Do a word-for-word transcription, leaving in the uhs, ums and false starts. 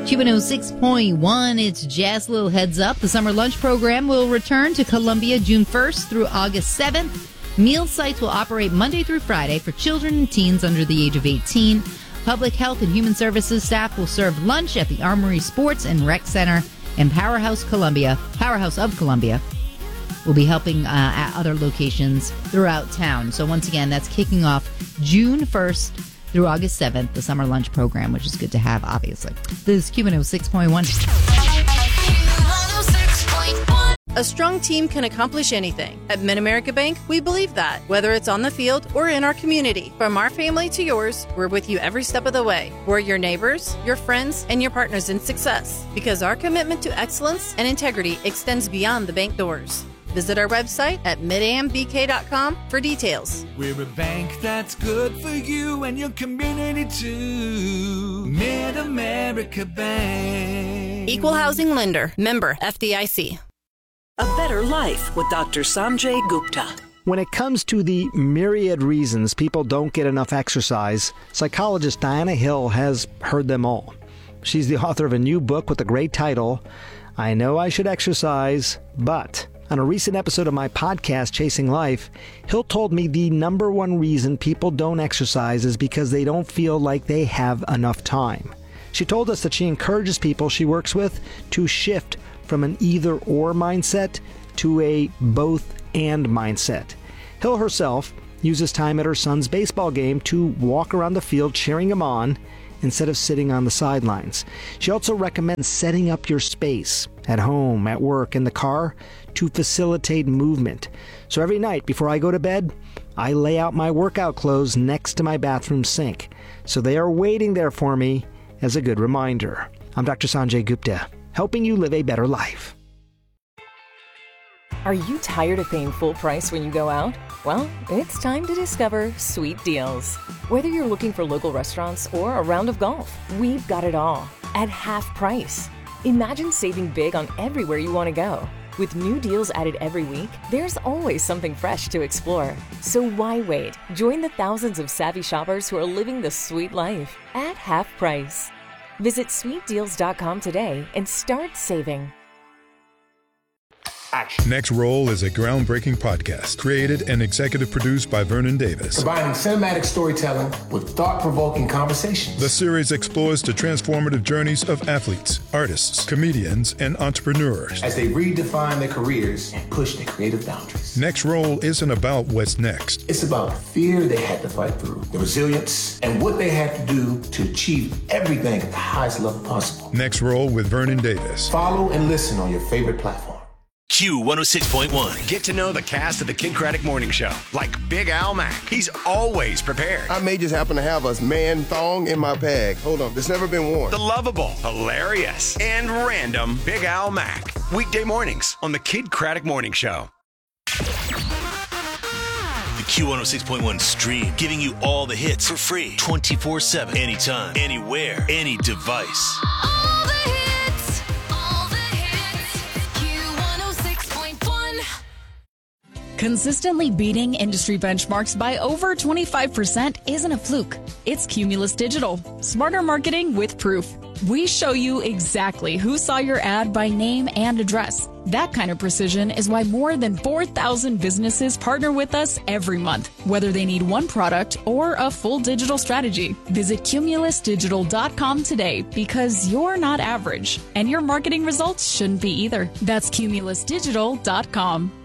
Q one oh six point one, it's Jazz. Little heads up. The summer lunch program will return to Columbia June first through August seventh. Meal sites will operate Monday through Friday for children and teens under the age of eighteen. Public Health and Human Services staff will serve lunch at the Armory Sports and Rec Center and Powerhouse Columbia, Powerhouse of Columbia. Will be helping uh, at other locations throughout town. So once again, that's kicking off June first through August seventh, the summer lunch program, which is good to have, obviously. This is Q one oh six point one. A strong team can accomplish anything. At Mid-America Bank, we believe that. Whether it's on the field or in our community, from our family to yours, we're with you every step of the way. We're your neighbors, your friends, and your partners in success. Because our commitment to excellence and integrity extends beyond the bank doors. Visit our website at mid am b k dot com for details. We're a bank that's good for you and your community too. Mid-America Bank. Equal Housing Lender. Member F D I C. A Better Life with Doctor Sanjay Gupta. When it comes to the myriad reasons people don't get enough exercise, psychologist Diana Hill has heard them all. She's the author of a new book with the great title, I Know I Should Exercise, But... On a recent episode of my podcast, Chasing Life, Hill told me the number one reason people don't exercise is because they don't feel like they have enough time. She told us that she encourages people she works with to shift from an either-or mindset to a both-and mindset. Hill herself uses time at her son's baseball game to walk around the field cheering him on instead of sitting on the sidelines. She also recommends setting up your space at home, at work, in the car to facilitate movement. So every night before I go to bed, I lay out my workout clothes next to my bathroom sink. So they are waiting there for me as a good reminder. I'm Doctor Sanjay Gupta, helping you live a better life. Are you tired of paying full price when you go out? Well, it's time to discover Sweet Deals. Whether you're looking for local restaurants or a round of golf, we've got it all at half price. Imagine saving big on everywhere you want to go. With new deals added every week, there's always something fresh to explore. So why wait? Join the thousands of savvy shoppers who are living the sweet life at half price. Visit sweet deals dot com today and start saving. Action. Next Roll is a groundbreaking podcast created and executive produced by Vernon Davis. Combining cinematic storytelling with thought-provoking conversations. The series explores the transformative journeys of athletes, artists, comedians, and entrepreneurs as they redefine their careers and push their creative boundaries. Next Roll isn't about what's next. It's about the fear they had to fight through, the resilience, and what they had to do to achieve everything at the highest level possible. Next Roll with Vernon Davis. Follow and listen on your favorite platform. Q one oh six point one. Get to know the cast of the Kid Craddock Morning Show, like Big Al Mack. He's always prepared. I may just happen to have a man thong in my bag. Hold on, it's never been worn. The lovable, hilarious, and random Big Al Mack. Weekday mornings on the Kid Craddock Morning Show. The Q one oh six point one stream, giving you all the hits for free, twenty-four seven, anytime, anywhere, any device. All the hits, all the hits, Q one oh six point one. Consistently beating industry benchmarks by over twenty-five percent isn't a fluke. It's Cumulus Digital. Smarter marketing with proof. We show you exactly who saw your ad by name and address. That kind of precision is why more than four thousand businesses partner with us every month, whether they need one product or a full digital strategy. Visit cumulus digital dot com today because you're not average, and your marketing results shouldn't be either. That's cumulus digital dot com.